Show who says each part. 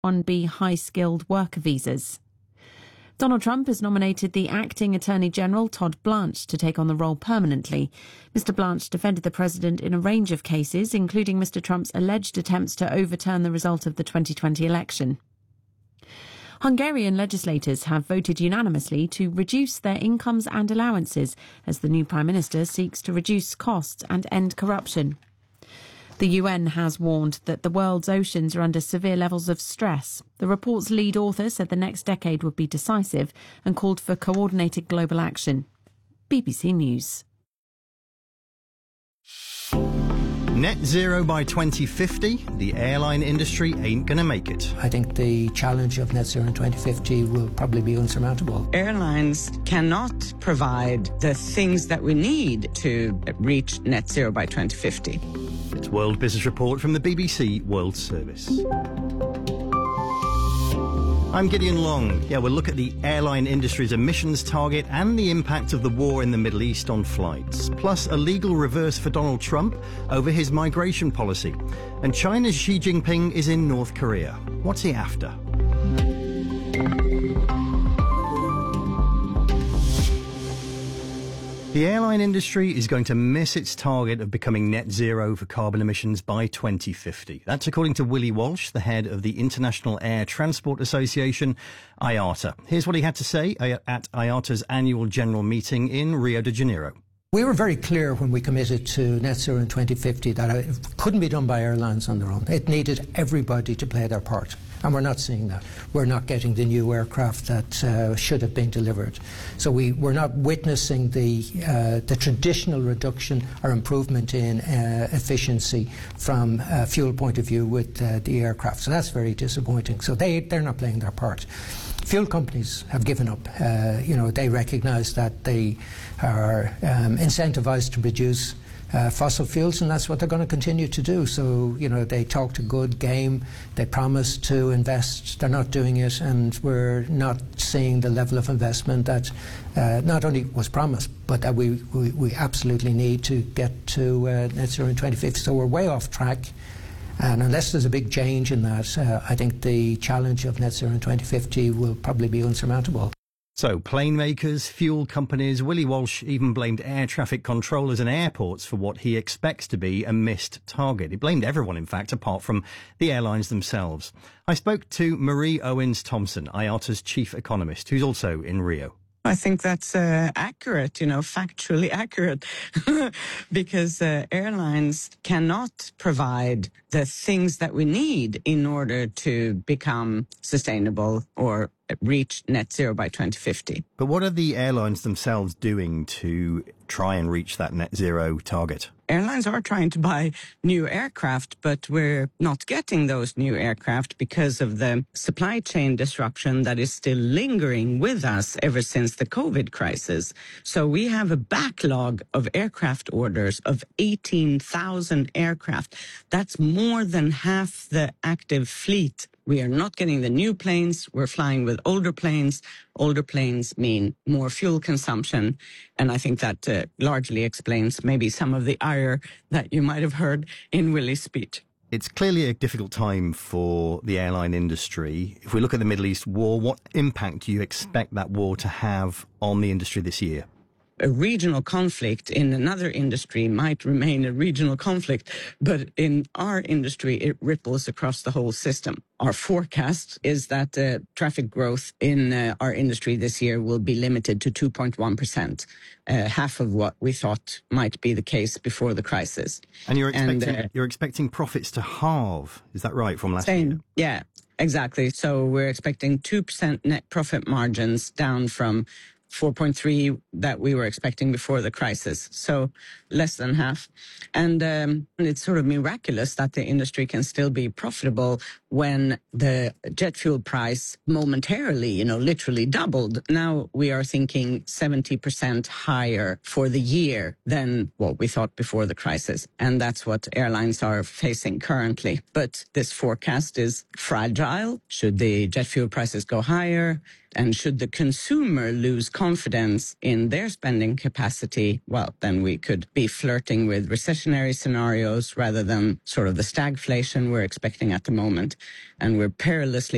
Speaker 1: H-1B high-skilled worker visas. Donald Trump has nominated the acting Attorney General, Todd Blanche, to take on the role permanently. Mr. Blanche defended the president in a range of cases, including Mr. Trump's alleged attempts to overturn the result of the 2020 election. Hungarian legislators have voted unanimously to reduce their incomes and allowances as the new Prime Minister seeks to reduce costs and end corruption. The UN has warned that the world's oceans are under severe levels of stress. The report's lead author said the next decade would be decisive and called for coordinated global action. BBC News.
Speaker 2: Net zero by 2050, the airline industry ain't going to make it.
Speaker 3: I think the challenge of net zero in 2050 will probably be unsurmountable.
Speaker 4: Airlines cannot provide the things that we need to reach net zero by 2050.
Speaker 2: It's World Business Report from the BBC World Service. I'm Gideon Long. We'll look at the airline industry's emissions target and the impact of the war in the Middle East on flights, plus a legal reverse for Donald Trump over his migration policy. And China's Xi Jinping is in North Korea. What's he after? The airline industry is going to miss its target of becoming net zero for carbon emissions by 2050. That's according to Willie Walsh, the head of the International Air Transport Association, IATA. Here's what he had to say at IATA's annual general meeting in Rio de Janeiro.
Speaker 3: We were very clear when we committed to net zero in 2050 that it couldn't be done by airlines on their own. It needed everybody to play their part. And we're not seeing that. We're not getting the new aircraft that should have been delivered. So we're not witnessing the traditional reduction or improvement in efficiency from a fuel point of view with the aircraft. So that's very disappointing. So they're not playing their part. Fuel companies have given up. They recognise that they are incentivised to produce fossil fuels, and that's what they're going to continue to do. So, they talked a good game, they promised to invest, they're not doing it, and we're not seeing the level of investment that not only was promised, but that we absolutely need to get to net zero in 2050. So we're way off track. And unless there's a big change in that, I think the challenge of net zero in 2050 will probably be unsurmountable.
Speaker 2: So, plane makers, fuel companies, Willie Walsh even blamed air traffic controllers and airports for what he expects to be a missed target. He blamed everyone, in fact, apart from the airlines themselves. I spoke to Marie Owens-Thompson, IATA's chief economist, who's also in Rio.
Speaker 4: I think that's accurate, factually accurate, because airlines cannot provide the things that we need in order to become sustainable or reach net zero by 2050.
Speaker 2: But what are the airlines themselves doing to try and reach that net zero target?
Speaker 4: Airlines are trying to buy new aircraft, but we're not getting those new aircraft because of the supply chain disruption that is still lingering with us ever since the COVID crisis. So we have a backlog of aircraft orders of 18,000 aircraft. That's more than half the active fleet. We are not getting the new planes. We're flying with older planes. Older planes mean more fuel consumption. And I think that largely explains maybe some of the ire that you might have heard in Willie's speech.
Speaker 2: It's clearly a difficult time for the airline industry. If we look at the Middle East war, what impact do you expect that war to have on the industry this year?
Speaker 4: A regional conflict in another industry might remain a regional conflict, but in our industry, it ripples across the whole system. Our forecast is that traffic growth in our industry this year will be limited to 2.1%, half of what we thought might be the case before the crisis.
Speaker 2: And you're expecting profits to halve, is that right, from last year?
Speaker 4: Yeah, exactly. So we're expecting 2% net profit margins down from 4.3 that we were expecting before the crisis, so less than half. And it's sort of miraculous that the industry can still be profitable when the jet fuel price momentarily, literally doubled. Now we are thinking 70% higher for the year than what we thought before the crisis. And that's what airlines are facing currently. But this forecast is fragile. Should the jet fuel prices go higher? And should the consumer lose confidence in their spending capacity, well, then we could be flirting with recessionary scenarios rather than sort of the stagflation we're expecting at the moment. And we're perilously